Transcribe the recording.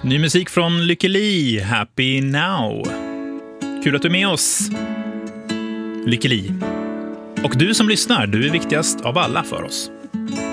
Ny musik från Lykke Li, Happy Now. Kul att du är med oss, Lykke Li. Och du som lyssnar, du är viktigast av alla för oss.